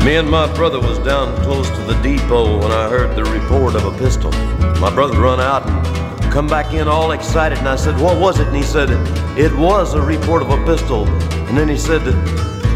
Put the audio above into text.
Me and my brother was down close to the depot when I heard the report of a pistol. My brother run out and come back in all excited, and I said, "What was it?" And he said, "It was a report of a pistol." And then he said,